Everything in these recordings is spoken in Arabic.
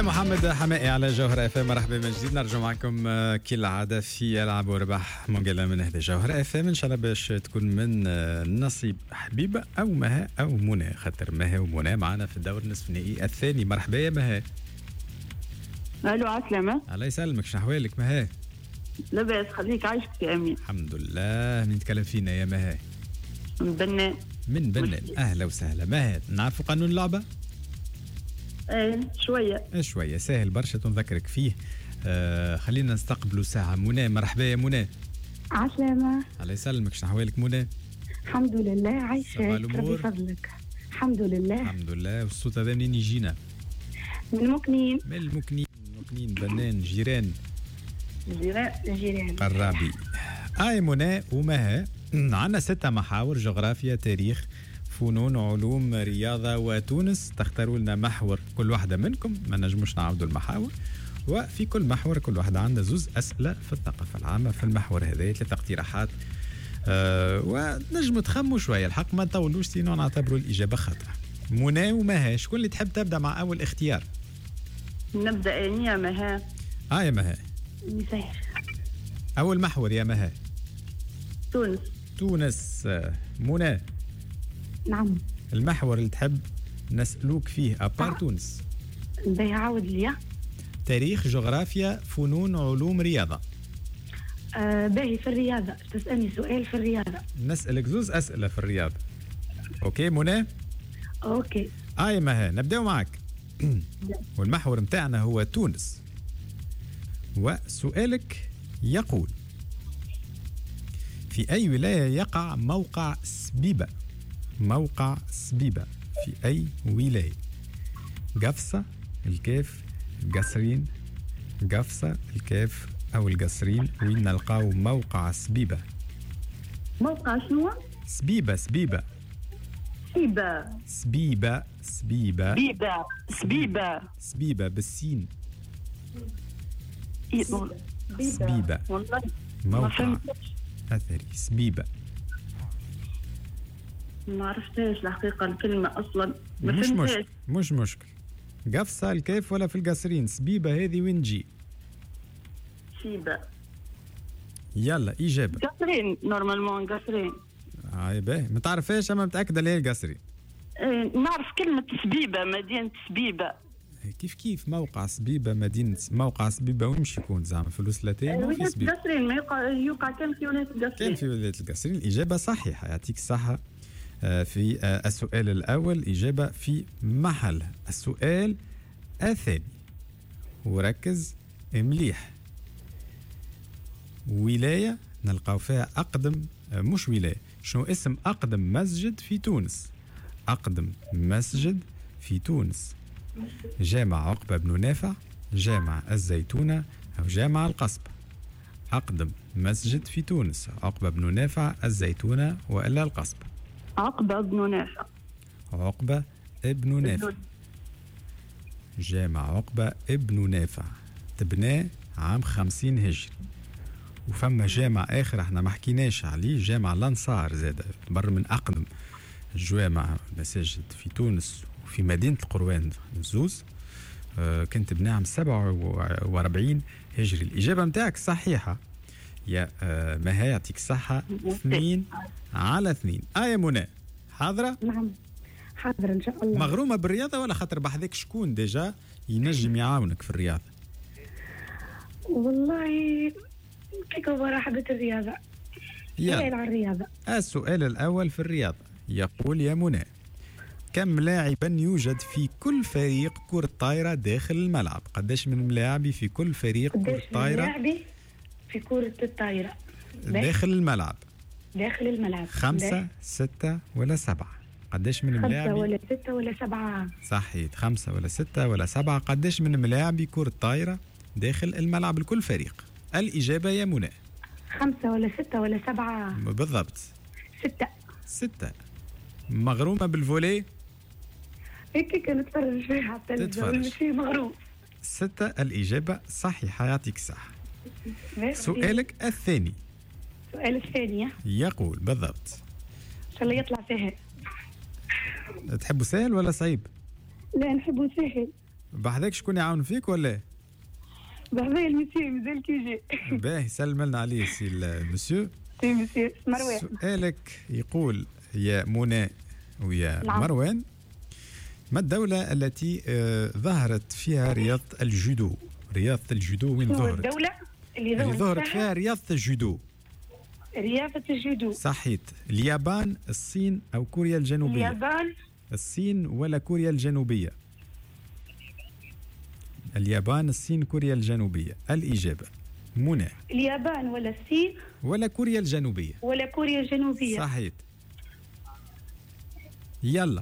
محمد حمائي على جوهر اف ام. مرحبا من جديد، نرجع معكم كالعاده في العاب وربح مونجلا من هذا جوهر اف ام، ان شاء الله باش تكون من نصيب حبيبه او مها او منى، خاطر مها ومنى معنا في الدور النصف النهائي الثاني. مرحبا يا مها. الو عسلامة. الله يسلمك، شنو احوالك مها؟ لاباس، خليك عايشك يا امين. الحمد لله. من نتكلم فينا يا مها؟ من بنان. من بنان، اهلا وسهلا مها. نعرفوا قانون اللعبه؟ ايه شويه سهل برشا تنذكرك فيه. خلينا نستقبلوا ساعه منى. مرحبا يا منى. عسلامة. الله يسلمك، شنو احوالك منى؟ الحمد لله عايشة ربي فضلك. الحمد لله. الحمد لله. والصوت هذا منين يجينا؟ من مكنين. من المكنين بنان، جيران قرابي. منى ومها، عندنا 6 محاور: جغرافيا، تاريخ، فنون، علوم، رياضة وتونس. تختاروا لنا محور كل واحدة منكم، ما نجموش نعاودوا المحاور، وفي كل محور كل واحدة عندها 2 أسئلة في الثقافة العامة. في المحور هذا 3 اقتراحات، ونجموا تخموا شوية، الحق ما نطولوش سينو نعتبروا الإجابة خاطئة. منى ومها، شكون اللي تحب تبدأ مع أول اختيار؟ نبدأ أنا يا مها. يا مها. أول محور يا مها. تونس. منى. نعم. المحور اللي تحب نسألوك فيه أبار تونس؟ باهي عاود ليا. تاريخ، جغرافيا، فنون، علوم، رياضة. باهي في الرياضة، تسألني سؤال في الرياضة. نسألك 2 أسئلة في الرياضة. أوكي منى؟ أوكي. يا مها، نبدأ معك. والمحور متاعنا هو تونس، وسؤالك يقول: في أي ولاية يقع موقع سبيبة؟ موقع سبيبة في أي ولاية؟ قفصة، الكاف، القصرين. قفصة، الكاف أو القصرين، وين نلقاو موقع سبيبة؟ موقع شنو؟ سبيبة. سبيبة بالسين. سبيبة والله موقع أثري سبيبة. ما عرفتهاش الحقيقة الكلمة أصلا. مش مشكل. قفصة، الكيف، ولا في القصرين؟ سبيبة هذه وين تجي؟ سبيبة. يلا إجابة. قصرين نورمالمون، قصرين. باهي، ما تعرفهاش أما متأكدة اللي هي القصرين. نعرف كلمة سبيبة، مدينة سبيبة. كيف موقع سبيبة، مدينة موقع سبيبة ويمشي يكون زعما في الوسلتين وفي سبيبة. القصرين يوقع كان في ولاية القصرين. كان في ولاية القصرين. الإجابة صحيحة، يعطيك الصحة. في السؤال الأول إجابة في محلها. السؤال الثاني، وركز مليح. ولاية نلقاو فيها أقدم، مش ولاية، شنو اسم أقدم مسجد في تونس؟ أقدم مسجد في تونس: جامع عقبة بن نافع، جامع الزيتونة، أو جامع القصبة. أقدم مسجد في تونس: عقبة بن نافع، الزيتونة، وإلا القصبة؟ عقبة بن نافع. جامع عقبة ابن نافع تبناه عام 50 هجري. وفما جامع آخر احنا ما حكيناش عليه، جامع الأنصار، زاد بر من أقدم جوامع مساجد في تونس وفي مدينة القروان زوز. كنت بناه عام 47 هجري. الإجابة متاعك صحيحة يا مها، يعطيك الصحة. 2/2. يا منى حاضرة؟ نعم حاضرة إن شاء الله. مغرومة بالرياضة ولا خاطر بحذاك شكون ديجا ينجم يعاونك في الرياضة؟ والله كيك هو حبة الرياضة. سؤال عن الرياضة. السؤال الأول في الرياضة يقول: يا منى، كم لاعبا يوجد في كل فريق كرة طايرة داخل الملعب؟ قداش من ملاعبي في كل فريق كرة طايرة؟ في كرة الطايرة داخل الملعب. 5 6 ولا 7؟ قداش من ملاعبي؟ 5 ولا 6 ولا 7؟ صحيح، 5 ولا 6 ولا 7. قداش من ملاعبي كرة طايرة داخل الملعب لكل فريق؟ الإجابة يا منى 5 ولا 6 ولا 7 بالضبط؟ 6. مغرومة بالفولي؟ هيك كنت اتفرج فيها على التلفزيون، مش مغروم. 6 الإجابة صحيحة، يعطيك الصحة. سؤالك الثاني. السؤال الثاني يقول بالضبط، إن شاء الله يطلع سهل. تحبوا سهل ولا صعيب؟ لا نحبه سهل. بحذاك شكون يعاون فيك ولا؟ بحذايا المسيو مازال كي جي. باهي سلم لنا عليه سي المسيو. سي مسيو مروان. سؤالك يقول يا منى ويا نعم. مروان، ما الدولة التي ظهرت فيها رياضة الجودو؟ رياضة الجودو وين ظهرت؟ الدولة اللي ظهرت فيها رياضة الجودو. رياضة الجودو. صحيت. اليابان، الصين أو كوريا الجنوبية؟ اليابان. الصين ولا كوريا الجنوبية؟ اليابان، الصين، كوريا الجنوبية. الإجابة منى. اليابان ولا الصين ولا كوريا الجنوبية. ولا كوريا الجنوبية. صحيت. يلا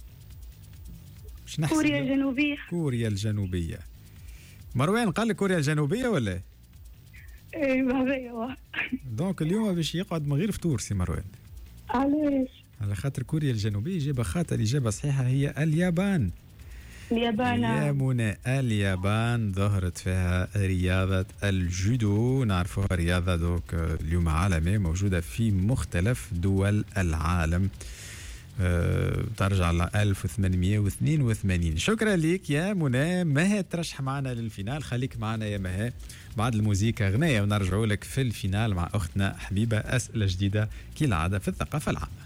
كوريا الجنوبية. كوريا الجنوبية. مروان قال لك كوريا الجنوبية ولا؟ ايه بهذايا. دونك اليوم باش يقعد من غير فطور سي مروان. علاش؟ على خاطر كوريا الجنوبية إجابة خاطئة. الإجابة الصحيحة هي اليابان. اليابان. يا منى، اليابان ظهرت فيها رياضة الجودو. نعرفوها رياضة دوك اليوم عالمية موجودة في مختلف دول العالم. ترجع ل 1882. شكرا لك يا منى. مها ترشح معنا للفينال. خليك معنا يا مها بعد الموسيقى غنية ونرجعوا لك في الفينال مع أختنا حبيبة. أسئلة جديدة كالعادة في الثقافة العامة.